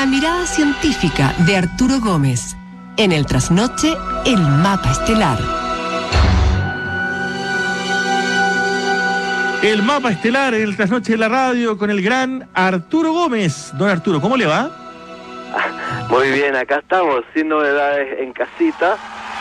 La mirada científica de Arturo Gómez. En el trasnoche, el mapa estelar. El mapa estelar en el trasnoche de la radio con el gran Arturo Gómez. Don Arturo, ¿cómo le va? Muy bien, acá estamos, sin novedades en casita.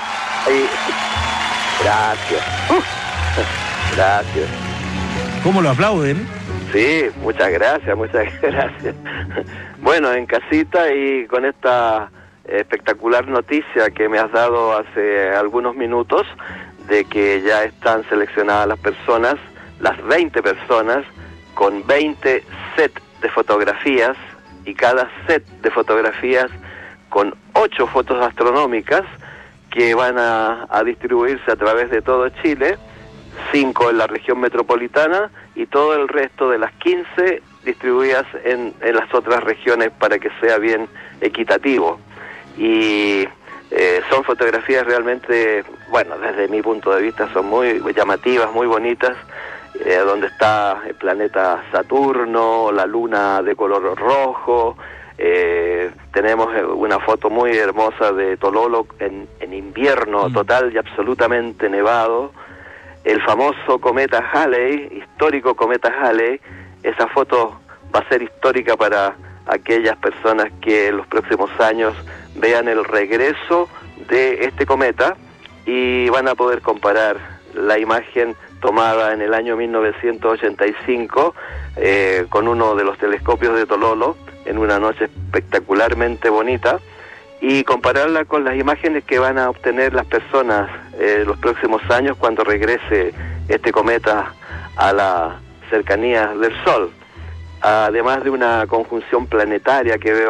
Gracias. Gracias. ¿Cómo lo aplauden? Sí, muchas gracias. Bueno, en casita y con esta espectacular noticia que me has dado hace algunos minutos de que ya están seleccionadas las personas, las 20 personas, con 20 sets de fotografías y cada set de fotografías con 8 fotos astronómicas que van a distribuirse a través de todo Chile, 5 en la región metropolitana y todo el resto de las 15 distribuidas en las otras regiones para que sea bien equitativo. Y son fotografías realmente, bueno, desde mi punto de vista son muy llamativas, muy bonitas, donde está el planeta Saturno, la luna de color rojo. Tenemos una foto muy hermosa de Tololo en invierno total y absolutamente nevado. El famoso cometa Halley, histórico cometa Halley. Esa foto va a ser histórica para aquellas personas que en los próximos años vean el regreso de este cometa y van a poder comparar la imagen tomada en el año 1985 con uno de los telescopios de Tololo en una noche espectacularmente bonita y compararla con las imágenes que van a obtener las personas los próximos años cuando regrese este cometa a la cercanía del Sol, además de una conjunción planetaria que veo